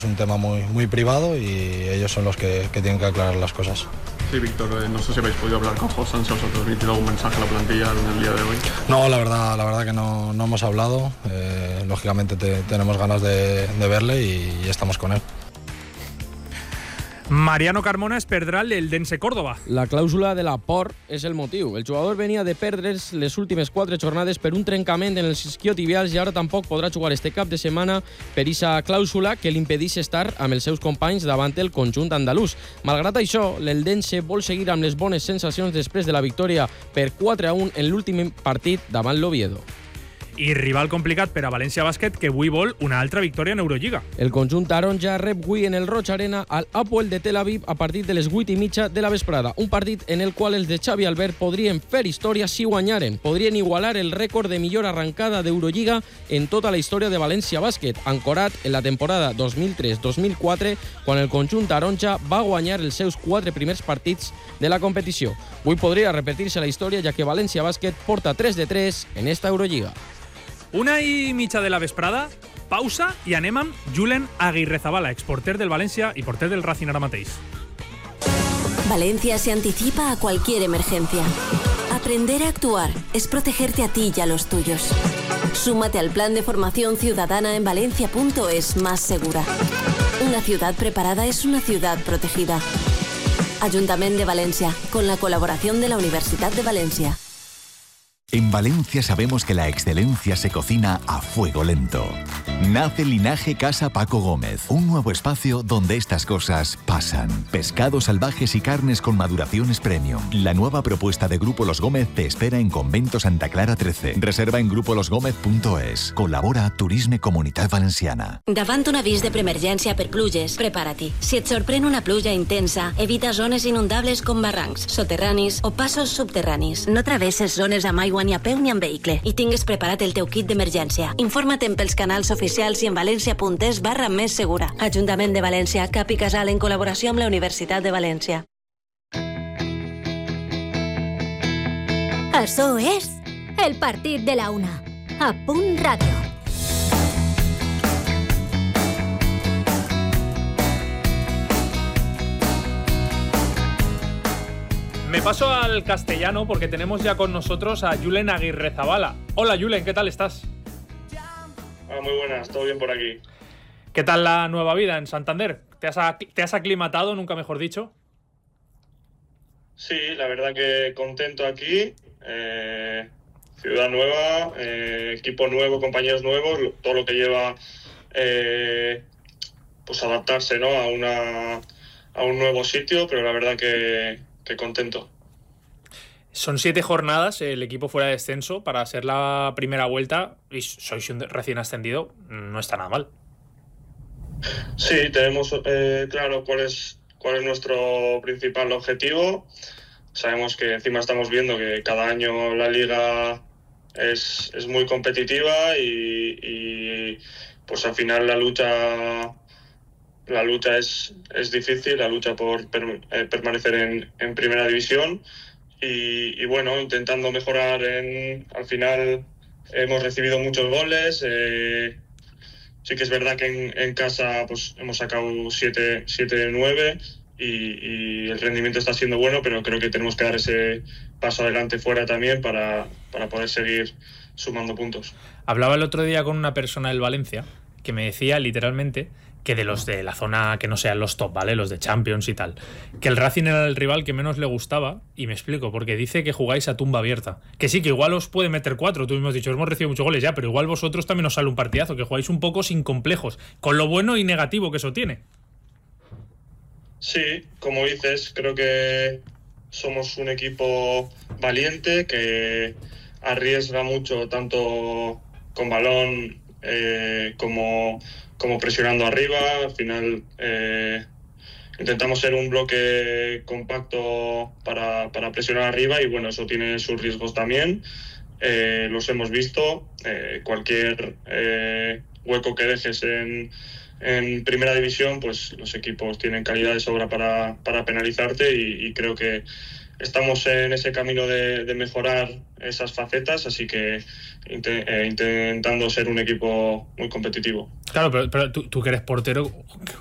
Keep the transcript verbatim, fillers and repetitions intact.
Es un tema muy, muy privado y ellos son los que, que tienen que aclarar las cosas. Sí, Víctor, eh, no sé si habéis podido hablar con José, si os ha transmitido algún mensaje a la plantilla en el día de hoy. No, la verdad, la verdad que no, no hemos hablado. Eh, lógicamente te, tenemos ganas de, de verle y, y estamos con él. Mariano Carmona es perdrà el Dense Córdoba. La clàusula de la por és el motiu. El jugador venia de perdre's les últimes quatre jornades per un trencament en els isquiotibials i ara tampoc podrà jugar este cap de setmana per issa clàusula que l'impedeix estar amb els seus companys davant el conjunt andalús. Malgrat això, l'Eldense vol seguir amb les bones sensacions després de la victòria per quatre a un en l'últim partit davant l'Oviedo. I rival complicat per a València Bàsquet, que avui vol una altra victòria en Eurolliga. El conjunt taronja rep avui en el Roig Arena al Hapoel de Tel Aviv a partir de les vuit i mitja de la vesprada. Un partit en el qual els de Xavi Albert podrien fer història si guanyaren. Podrien igualar el rècord de millor arrancada d'Eurolliga en tota la història de València Bàsquet, ancorat en la temporada dos mil tres dos mil quatre, quan el conjunt taronja va guanyar els seus quatre primers partits de la competició. Avui podria repetir-se la història, ja que València Bàsquet porta tres de tres en esta Eurolliga. Una i mitja de la vesprada, pausa i anem amb Julen Aguirrezabala, exporter del València i porter del Racing ara mateix. Valencia se anticipa a cualquier emergencia. Aprender a actuar es protegerte a ti y a los tuyos. Súmate al plan de formación ciudadana en valencia punto es más segura. Una ciudad preparada es una ciudad protegida. Ayuntamiento de Valencia, con la colaboración de la Universidad de Valencia. En Valencia sabemos que la excelencia se cocina a fuego lento. Nace Linaje Casa Paco Gómez, un nuevo espacio donde estas cosas pasan. Pescados salvajes y carnes con maduraciones premium. La nueva propuesta de Grupo Los Gómez te espera en Convento Santa Clara trece. Reserva en grupo los gómez punto es. Colabora Turisme Comunitat Valenciana. Davant un avís de preemergència per pluges, prepara-t'hi. Si et sorprèn una pluja intensa, evita zones inundables com barrancs, soterranis o passos subterranis. No travesses zones amb aigua ni a peu ni en vehicle i tingues preparat el teu kit d'emergència. Informa't pels canals oficials i en valencia punto es barra més segura. Ajuntament de València, Cap i Casal en col·laboració amb la Universitat de València. Això és el partit de la una. A Punt Ràdio. Me paso al castellano porque tenemos ya con nosotros a Julen Aguirrezabala. Hola Julen, ¿qué tal estás? Ah, muy buenas, todo bien por aquí. ¿Qué tal la nueva vida en Santander? ¿Te has, te has aclimatado, nunca mejor dicho? Sí, la verdad que contento aquí. Eh, ciudad nueva, eh, equipo nuevo, compañeros nuevos, todo lo que lleva eh, pues adaptarse, ¿no? a, una, a un nuevo sitio, pero la verdad que, que contento. Son siete jornadas el equipo fuera de descenso para ser la primera vuelta y sois un recién ascendido, no está nada mal. Sí, tenemos eh, claro cuál es, cuál es nuestro principal objetivo. Sabemos que encima estamos viendo que cada año la liga es, es muy competitiva y, y pues al final la lucha la lucha es, es difícil, la lucha por per, eh, permanecer en, en primera división. Y, y bueno, intentando mejorar. En, al final hemos recibido muchos goles. Eh, sí que es verdad que en, en casa pues hemos sacado siete de nueve y, y el rendimiento está siendo bueno, pero creo que tenemos que dar ese paso adelante fuera también para, para poder seguir sumando puntos. Hablaba el otro día con una persona del Valencia que me decía literalmente que de los de la zona que no sean los top, ¿vale? Los de Champions y tal. Que el Racing era el rival que menos le gustaba, y me explico, porque dice que jugáis a tumba abierta. Que sí, que igual os puede meter cuatro, tú mismo has dicho, hemos recibido muchos goles ya, pero igual vosotros también os sale un partidazo, que jugáis un poco sin complejos, con lo bueno y negativo que eso tiene. Sí, como dices, creo que somos un equipo valiente, que arriesga mucho, tanto con balón eh, como... como presionando arriba. Al final eh, intentamos ser un bloque compacto para, para presionar arriba y bueno, eso tiene sus riesgos también. Eh, los hemos visto. Eh, cualquier eh, hueco que dejes en, en primera división, pues los equipos tienen calidad de sobra para, para penalizarte y, y creo que estamos en ese camino de, de mejorar esas facetas, así que inte, eh, intentando ser un equipo muy competitivo. Claro, pero, pero tú, tú que eres portero,